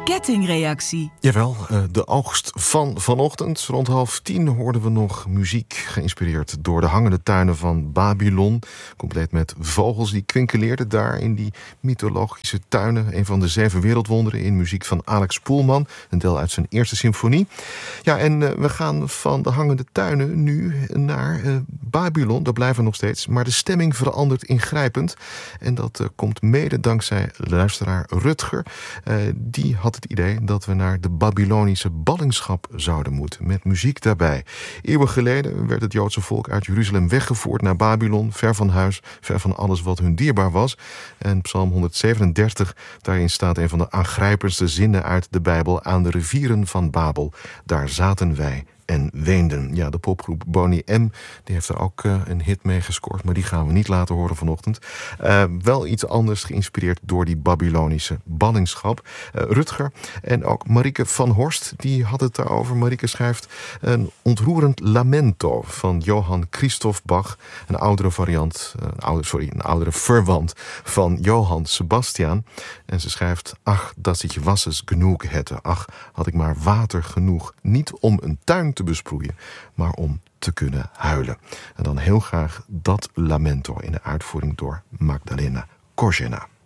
kettingreactie. Jawel, de oogst van vanochtend. Rond 9:30 hoorden we nog muziek geïnspireerd door de hangende tuinen van Babylon. Compleet met vogels die kwinkeleerden daar in die mythologische tuinen. Een van de 7 wereldwonderen in muziek van Alex Poelman. Een deel uit zijn eerste symfonie. Ja, en we gaan van de hangende tuinen nu naar Babylon. Daar blijven we nog steeds. Maar de stemming verandert ingrijpend. En dat komt mede dankzij luisteraar Rutger. Die had het idee dat we naar de Babylonische ballingschap zouden moeten, met muziek daarbij. Eeuwen geleden werd het Joodse volk uit Jeruzalem weggevoerd naar Babylon, ver van huis, ver van alles wat hun dierbaar was. En Psalm 137, daarin staat een van de aangrijpendste zinnen uit de Bijbel: aan de rivieren van Babel, daar zaten wij en weenden. Ja, de popgroep Boney M. die heeft er ook een hit mee gescoord, maar die gaan we niet laten horen vanochtend. Wel iets anders, geïnspireerd door die Babylonische ballingschap. Rutger en ook Marieke van Horst, die had het daarover. Marieke schrijft een ontroerend lamento van Johann Christoph Bach, een oudere verwant van Johann Sebastian. En ze schrijft: ach, dat ich Wassers genoeg hätte. Ach, had ik maar water genoeg. Niet om een tuin te besproeien, maar om te kunnen huilen. En dan heel graag dat lamento in de uitvoering door Magdalena Korzena.